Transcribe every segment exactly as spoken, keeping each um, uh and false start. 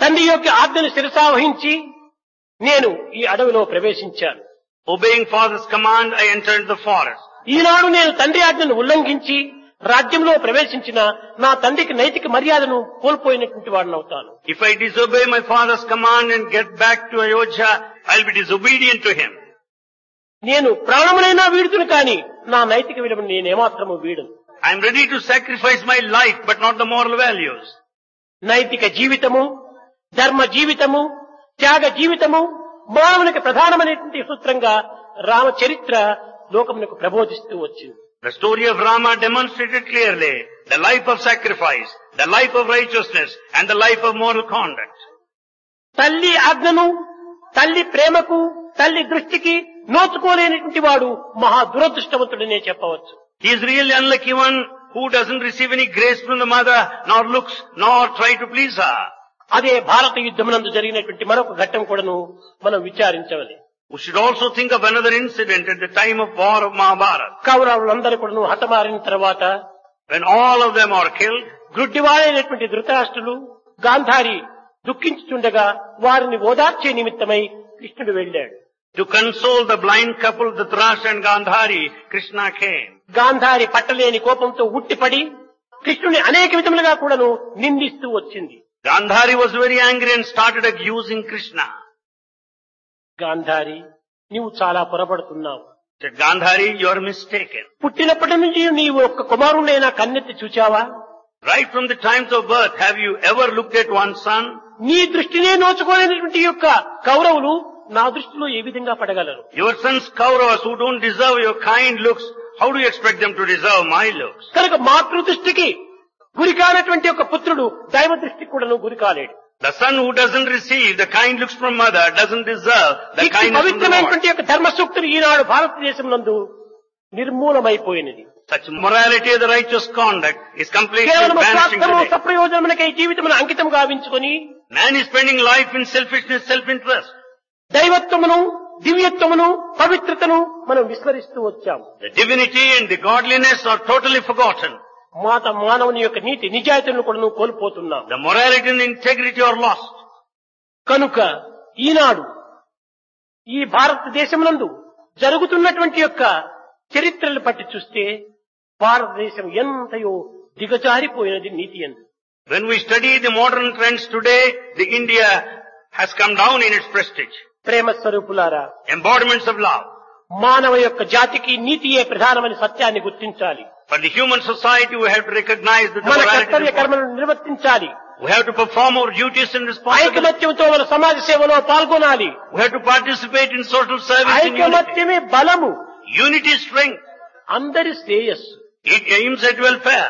తండ్రి యొక్క ఆజ్ఞను శిరసావహించి నేను ఈ అడవిలో ప్రవేశించాను. Obeying father's command, I entered the forest. ఈనాడు నేను తండ్రి ఆజ్ఞను ఉల్లంఘించి రాజ్యంలో ప్రవేశించిన నా తండ్రికి నైతిక మర్యాదను కోల్పోయినటువంటి వాడిని అవుతాను. If I disobey my father's command and get back to Ayodhya, I'll be disobedient to him. నేను ప్రాణమునైనా వీడుతును కానీ నా నైతిక విలువను నేనేమాత్రము వీడను. I'm ready to sacrifice my life, but not the moral values. నైతిక జీవితము, ధర్మ జీవితము, త్యాగ జీవితము మానవునికి ప్రధానమైనటువంటి సూత్రంగా రామచరిత్ర లోకమునకు ప్రబోధిస్తూ వచ్చింది. The story of Rama demonstrated clearly the life of sacrifice, the life of righteousness, and the life of moral conduct. తల్లి ఆజ్ఞను, తల్లి ప్రేమకు, తల్లి దృష్టికి నోచుకోలేనటువంటి వాడు మహా దురదృష్టవంతుడనే చెప్పవచ్చు. He is really unlucky one who doesn't receive any grace from the mother, nor looks, nor try to please her. అదే భారత యుద్ధమునందు జరిగినటువంటి మరొక ఘట్టం కూడాను మనం విచారించవాలి. We should also think of another incident at the time of war of Mahabharata. కౌరవులందరూ కూడాను హతమారిన తర్వాత When all of them are killed, గుడ్డివాడైనటువంటి ధృతరాష్ట్రులు Gandhari దుఃఖించుచుండగా వారిని ఓదార్చే నిమిత్తమై కృష్ణుడు వెళ్ళాడు. to console the blind couple, Dhritarashtra and Gandhari, Krishna came. Gandhari పట్టలేని కోపంతో ఉట్టిపడి కృష్ణుని అనేక విధములుగా కూడాను నిందిస్తూ వచ్చింది. Gandhari was very angry and started accusing Krishna. Gandhari, నీవు చాలా పొరపడుతున్నావు. Said, Gandhari, you are mistaken. పుట్టినప్పటి నుంచి నీవు ఒక్క కుమారుడైనా కన్నెత్తి చూచావా? Right from the times of birth, have you ever looked at one son? నీ దృష్టినే నోచుకోలేనటువంటి యొక్క కౌరవులు నా దృష్టిలో ఏ విధంగా పడగలరు? Your sons Kauravas who don't deserve your kind looks, how do you expect them to deserve my looks? కనుక మాతృ దృష్టికి గురి కానటువంటి ఒక పుత్రుడు దైవ దృష్టికి కూడా గురి కాలేడు. The son who doesn't receive the kind looks from mother doesn't deserve the kindness from the Lord. పవిత్రమైనటువంటి యొక్క ధర్మ సూక్తులు ఈనాడు భారతదేశం నందు నిర్మూలమైపోయినది. Such morality of the righteous conduct is completely కేవలం vanishing స్వార్థము today. సప్రయోజనమునకై జీవితమును అంకితం గావించుకొని Man is spending life in selfishness, self-interest. దైవత్వమును, దివ్యత్వమును, పవిత్రతను మనం విస్మరిస్తూ వచ్చాము. The divinity and the godliness are totally forgotten. మాత మానవుని యొక్క నీతి నిజాయితీలను కూడా కోల్పోతున్నాం. The morality and integrity are lost. కనుక ఈనాడు ఈ భారతదేశమునందు జరుగుతున్నటువంటి యొక్క చరిత్రలు పట్టి చూస్తే భారతదేశం ఎంతయో దిగజారిపోయినది నీతి యందు. When we study the modern trends today, the India has come down in its prestige. ప్రేమ స్వరూపులారా, Embodiments of love. మానవ యొక్క జాతికి నీతియే ప్రధానమైన సత్యాన్ని గుర్తించాలి. For the human society, we have to recognize that the మన morality కర్తవ్య is important. కర్మలను నిర్వర్తించాలి. We have to perform our duties and responsibilities. ఐకమత్యంతో మన సమాజ సేవలో పాల్గొనాలి. We have to participate in social service in unity. ఐకమత్యమే బలము, Unity is strength. అందరి శ్రేయస్సు. It aims at welfare.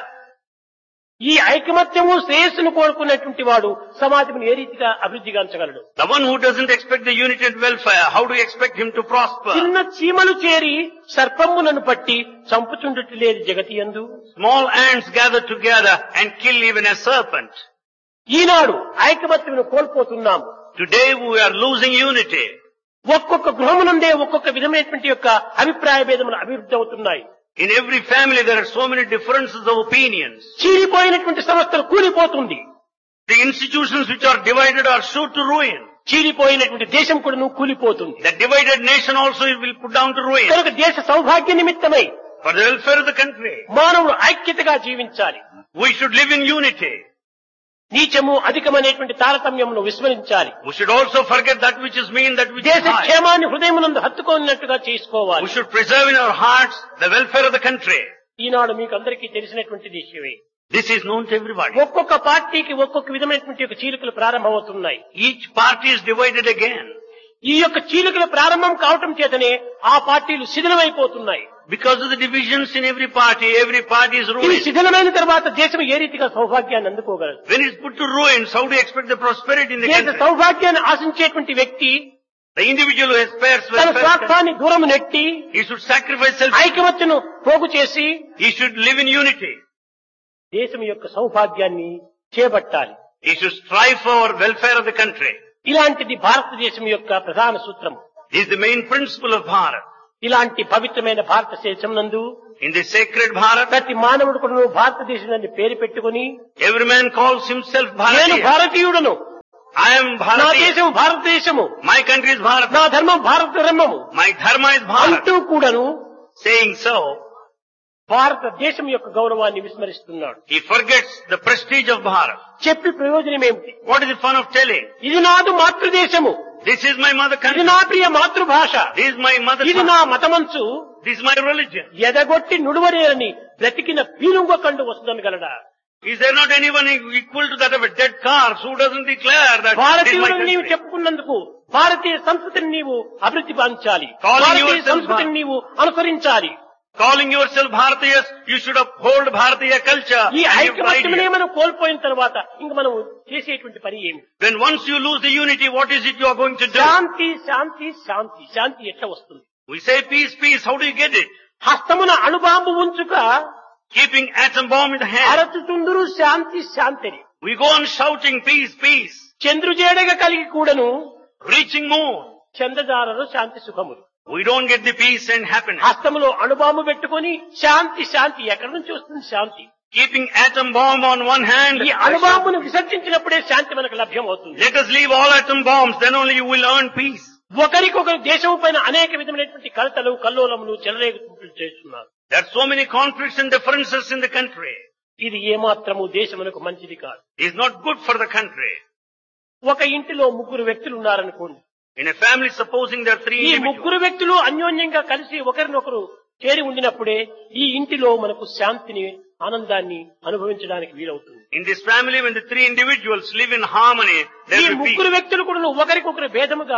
ఈ ఐకమత్యము శ్రేయస్సును కోరుకున్నటువంటి వాడు సమాజమును ఏ రీతిగా అభివృద్ధిగాంచగలడు? The one who doesn't expect the unity and welfare, how do you expect him to prosper? చిన్న చీమలు చేరి సర్పములను పట్టి చంపుచుండటి లేదు జగతి యందు. Small ants gather together and kill even a serpent. Eenadu ఐకమత్యమును కోల్పోతున్నాము. Today we are losing unity. ఒక్కొక్క గృహమునందే ఒక్కొక్క విధమైనటువంటి యొక్క అభిప్రాయ భేదములు అభివృద్ధి అవుతున్నాయి. In every family there are so many differences of opinions. చీలిపోయినటువంటి సంస్థలు కూలిపోతుంది. The institutions which are divided are sure to ruin. చీలిపోయినటువంటి దేశం కూడా కూలిపోతుంది. The divided nation also will put down to ruin. కనుక దేశ సౌభాగ్య నిమిత్తమై For the welfare of the country, మానవుడు ఐక్యతగా జీవించాలి. we should live in unity. నీచము అధికమైనటువంటి తారతమ్యమును విస్మరించాలి. We should also forget that which is mean, that which is దేశ high. క్షేమాన్ని హృదయమునందు హత్తుకోనట్టుగా చేసుకోవాలి. We should preserve in our hearts the welfare of the country. ఈనాడు మీకు అందరికీ తెలిసినటువంటి విషయమే. This is known to everybody. ఒక్కొక్క పార్టీకి ఒక్కొక్క విధమైనటువంటి యొక్క చీలికలు ప్రారంభమవుతున్నాయి. Each party is divided again. ఈ యొక్క చీలికలు ప్రారంభం కావటం చేతనే ఆ పార్టీలు శిథిలమైపోతున్నాయి. Because of the divisions in every party, every party is ఇది ruined. శిథిలమైన తర్వాత దేశం ఏ రీతిగా సౌభాగ్యాన్ని అందుకోగలదు? When it's put to ruins, how do you expect the prosperity in the దేశ country? సౌభాగ్యాన్ని ఆశించేటువంటి వ్యక్తి The individual who aspires తన welfare, స్వార్థాన్ని దూరం నెట్టి he should sacrifice self. ఐకమత్యను పోగు చేసి He should live in unity. దేశం యొక్క సౌభాగ్యాన్ని చేపట్టాలి. He should strive for welfare of the country. ఇలాంటిది భారతదేశం యొక్క ప్రధాన సూత్రం. This is the main principle of Bharat. ఇలాంటి పవిత్రమైన భారతదేశం నందు In the sacred Bharat, ప్రతి మానవుడు కూడా భారతదేశం అని పేరు పెట్టుకుని every man calls himself నేను Bharatiya. భారతీయుడను, I am నా Bharati. దేశం భారతదేశము, My country is Bharat. నా ధర్మం భారత ధర్మము My dharma is Bharat. అంటూ కూడాను Saying so, భారతదేశం యొక్క గౌరవాన్ని విస్మరిస్తున్నాడు. he forgets the prestige of Bharat. చెప్పి ప్రయోజనం ఏమిటి? What is the fun of telling? ఇది నాదు మాతృదేశము, This is my mother ఇది country. నా ప్రియ మాతృభాష, This is my mother ఇది tongue. నా మతమంచు, This is my religion. ఎదగొట్టి నుడువరేరని బ్రతికిన పీనుగ కండు వస్తుందనగలడా? Is there not anyone equal to that of a dead corpse who doesn't declare that this is my భారతీయులను నీవు country? చెప్పుకున్నందుకు భారతీయ సంస్కృతిని నీవు అభివృద్ధి పాంచాలి, Calling భారతీయ yourself సంస్కృతిని Bharat. నీవు అనుసరించాలి. Calling yourself Bharatiyas, you should uphold Bharatiya culture. ఈ and your ఐక్యమత్యమనే ideas. మనం కోల్పోయిన తర్వాత ఇంక మనం చేసేటువంటి పని ఏమి? When once you lose the unity, what is it you are going to do? శాంతి శాంతి శాంతి శాంతి ఎట్లా వస్తుంది? We say peace, peace. How do you get it? హస్తమున అణుబాంబు ఉంచుక Keeping atom bomb in the hand. అరచుతుందురు శాంతి శాంతిని. We go on shouting peace, peace. చంద్రుజేడగ కలిగి కూడాను Reaching more. చంద్రదారరు శాంతి సుఖములు. We don't get the peace and happiness. హస్తములో అణుబాంబు పెట్టుకొని శాంతి శాంతి ఎక్కడి నుంచి వస్తుంది శాంతి? Keeping atom bomb on one hand. ఈ అణుబాంబును విసర్జించినప్పుడే శాంతి మనకు లభ్యం అవుతుంది. Let us leave all atom bombs, then only you will earn peace. ఒకరికొకరు దేశం పైన అనేక విధమైనటువంటి కలతలు కల్లోలములు చెలరేగుతుంటూ చేస్తున్నారు. There are so many conflicts and differences in the country. ఇది ఏమాత్రము దేశమునకు మంచిది కాదు. It is not good for the country. ఒక ఇంటిలో ముగ్గురు వ్యక్తులు ఉన్నారనుకోండి. In a family, supposing there are three ఈ individuals, ముగ్గురు వ్యక్తులు అన్యోన్యంగా కలిసి ఒకరినొకరు చేరి ఉండినప్పుడే ఈ ఇంటిలో మనకు శాంతిని ఆనందాన్ని అనుభవించడానికి వీలవుతుంది. in this family, when the three individuals live in harmony, ఈ there will be ముగ్గురు peace. వ్యక్తులు కూడా ఒకరికొకరు భేదముగా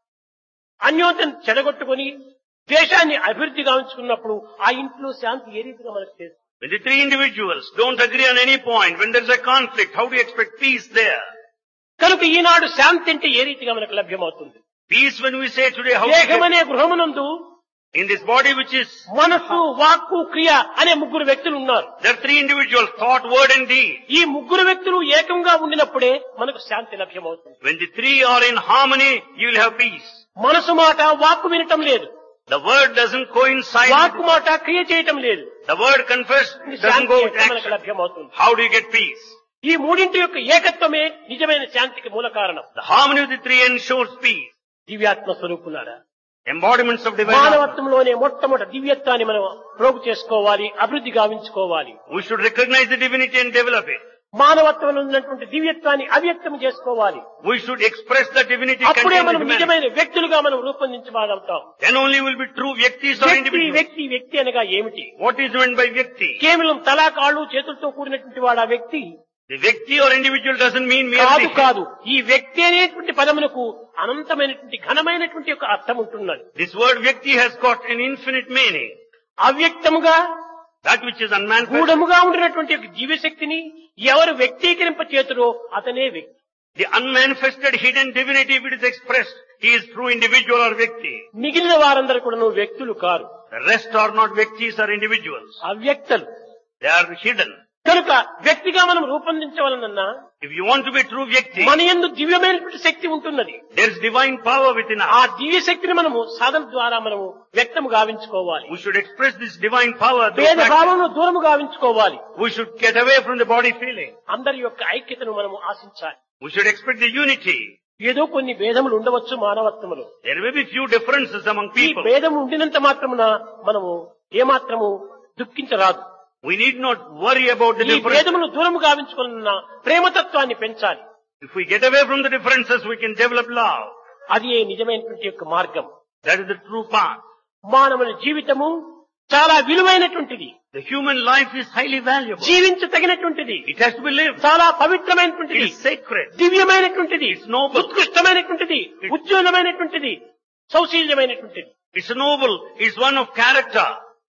అన్యోన్యతను చెడగొట్టుకుని దేశాన్ని అభివృద్ధి గావించుకున్నప్పుడు ఆ ఇంట్లో శాంతి ఏ రీతిగా మనకు తెలుసు? When the three individuals don't agree on any point, when there is a conflict, how do you expect peace there? కనుక ఈనాడు శాంతి అంటే ఏ రీతిగా మనకు లభ్యమవుతుంది? Peace, when we say today, how do you get దేహమనే గృహమునందు in this body which is, మనస్సు, వాక్కు, క్రియ అనే ముగ్గురు వ్యక్తులు ఉన్నారు. there are three individuals, thought, word and deed. ఈ ముగ్గురు వ్యక్తులు ఏకంగా ఉండినప్పుడే మనకు శాంతి లభ్యమవుతుంది. When the three are in harmony, you will have peace. మనసు మాట వాక్కు వినటం లేదు, The word doesn't coincide. వాక్కు మాట క్రియ చేయటం లేదు. The word confess doesn't Shanti go with ఎట్లా మనకు action. లభ్యమవుతుంది? How do you get peace? ఈ మూడింటి యొక్క ఏకత్వమే నిజమైన శాంతికి మూల కారణం. The harmony of the three ensures peace. దివ్యాత్మ స్వరూపులారా, Embodiments of divine. మానవత్వంలోనే మొట్టమొదటి దివ్యత్వాన్ని మనం ప్రోగు చేసుకోవాలి, అభివృద్ధి గావించుకోవాలి. We should recognize the divinity and develop it. మానవత్వంలో ఉన్నటువంటి దివ్యత్వాన్ని అవ్యక్తం చేసుకోవాలి. We should express the divinity అప్పుడే contained మనం in humanity. నిజమైన వ్యక్తులుగా మనం రూపొందించబడతాం. Then only will be true vyaktis or వ్యక్తి individuals. వ్యక్తి వ్యక్తి అనగా ఏమిటి? What is meant by vyakti? కేవలం తలా కాళ్ళు చేతులతో కూడినటువంటి వాడు ఆ వ్యక్తి The vyakti or individual doesn't mean కాదు merely. కాదు. ఈ వ్యక్తి అనేటువంటి పదమునకు అనంతమైనటువంటి ఘనమైనటువంటి ఒక అర్థం ఉంటున్నది. This word vyakti has got an infinite meaning. అవ్యక్తముగా That which is unmanifest. గూఢముగా ఉండినటువంటి ఒక జీవశక్తిని ఎవరు వ్యక్తీకరింప చేతురో అతనే వ్యక్తి. The unmanifested hidden divinity, if it is expressed, he is true individual or vyakti. మిగిలిన వారందరూ కూడా వ్యక్తులు car, The rest are not vyaktis or individuals. అవ్యక్తలు. They are hidden. కనుక వ్యక్తిగా మనం రూపొందించవలనన్నా If you want to be true vyakti, మన యందు దివ్యమైనటువంటి శక్తి ఉంటున్నది. there is divine power within ఆ us. దివ్య శక్తిని మనము సాధన ద్వారా మనము వ్యక్తం గావించుకోవాలి. We should express this divine power through భేద practice. భావంలో దూరము గావించుకోవాలి. We should get away from the body feeling. అందరి యొక్క ఐక్యతను మనము ఆశించాలి. We should expect the unity. ఏదో కొన్ని భేదములు ఉండవచ్చు మానవత్వములో. There may be few differences among ఈ people. భేదము ఉండినంత మాత్రమున మనము ఏమాత్రము దుఃఖించరాదు. We need not worry about the ఈ differences. భేదమును దూరము గావించుకున్న ప్రేమతత్వాన్ని పెంచాలి. If we get away from the differences, we can develop love. అది ఏ నిజమైనటువంటి యొక్క మార్గం. That is the true path. మానవుని జీవితము చాలా విలువైనటువంటిది, The human life is highly valuable. జీవించదగినటువంటిది, It has to be lived. చాలా It పవిత్రమైనటువంటిది, is sacred. దివ్యమైనటువంటిది, It's noble. ఉత్కృష్టమైనటువంటిది, ఉజ్వలమైనటువంటిది, సౌశీల్యమైనటువంటిది. It's noble. It's one of character.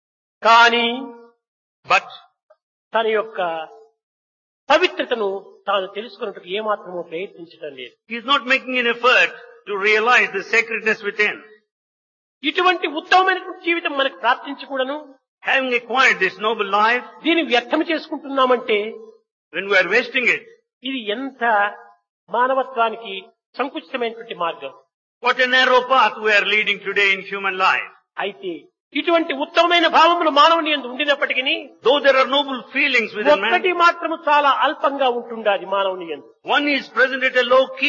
కానీ But తన యొక్క పవిత్రతను తాను తెలుసుకున్నట్టుకు ఏమాత్రమూ ప్రయత్నించడం లేదు. he is not making an effort to realize the sacredness within. ఇటువంటి ఉత్తమమైనటువంటి జీవితం మనకు ప్రాప్తించకూడను. Having acquired this noble life, దీన్ని వ్యర్థం చేసుకుంటున్నామంటే when we are wasting it, ఇది ఎంత మానవత్వానికి సంకుచితమైనటువంటి మార్గం. what a narrow path we are leading today in human life. అయితే ఇటువంటి ఉత్తమమైన భావములు మానవుని యందు ఉండినప్పటికీ Though there are noble feelings within man, ఒక్కటి మాత్రము చాలా అల్పంగా ఉంటుండాది మానవుని యందు. one is present at a low key.